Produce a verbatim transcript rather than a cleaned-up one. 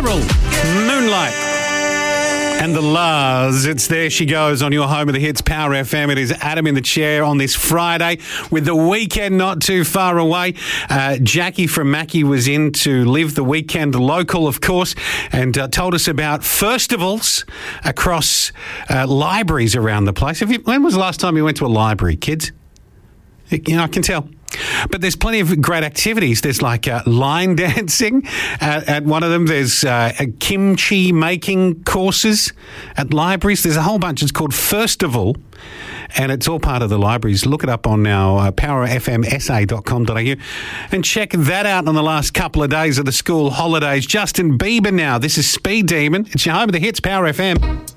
Cyril, Moonlight. And the Lars, it's There She Goes on your home of the hits, Power F M. It is Adam in the chair on this Friday with the weekend not too far away. Uh, Jackie from Mackie was in to live the weekend local, of course, and uh, told us about festivals across uh, libraries around the place. Have you, when was the last time you went to a library, kids? You know, I can tell. But there's plenty of great activities. There's like uh, line dancing at, at one of them. There's uh, kimchi making courses at libraries. There's a whole bunch. It's called Festival, and it's all part of the libraries. Look it up on our uh, power f m s a dot com dot a u and check that out on the last couple of days of the school holidays. Justin Bieber now. This is Speed Demon. It's your home of the hits, Power F M.